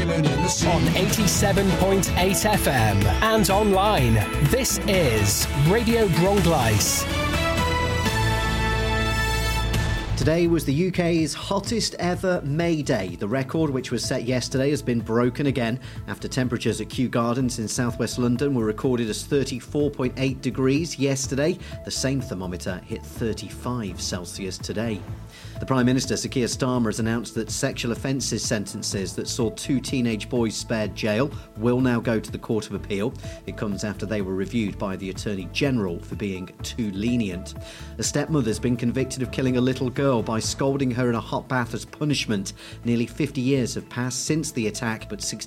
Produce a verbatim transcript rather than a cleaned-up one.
swimming in the sea. On eighty-seven point eight F M and online, this is Radio Brongleis. Today was the U K's hottest ever May Day. The record, which was set yesterday, has been broken again after temperatures at Kew Gardens in southwest London were recorded as thirty-four point eight degrees yesterday. The same thermometer hit thirty-five Celsius today. The Prime Minister, Sir Keir Starmer, has announced that sexual offences sentences that saw two teenage boys spared jail will now go to the Court of Appeal. It comes after they were reviewed by the Attorney General for being too lenient. A stepmother's been convicted of killing a little girl by scalding her in a hot bath as punishment. Nearly fifty years have passed since the attack, but